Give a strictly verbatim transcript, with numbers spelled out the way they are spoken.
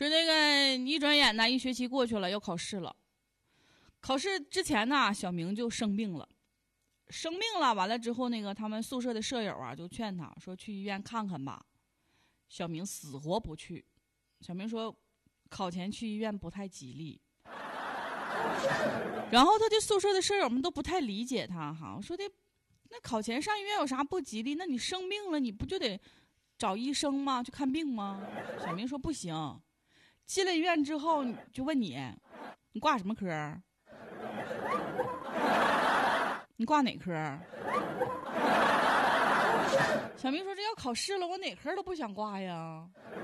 说这个一转眼呢，一学期过去了，要考试了。考试之前呢，小明就生病了，生病了，完了之后，那个他们宿舍的舍友啊，就劝他说去医院看看吧。小明死活不去。小明说，考前去医院不太吉利。然后他的宿舍的舍友们都不太理解他哈，说的那考前上医院有啥不吉利？那你生病了，你不就得找医生吗？去看病吗？小明说不行。进了医院之后，就问你，你挂什么科？你挂哪科？小明说这要考试了，我哪科都不想挂呀。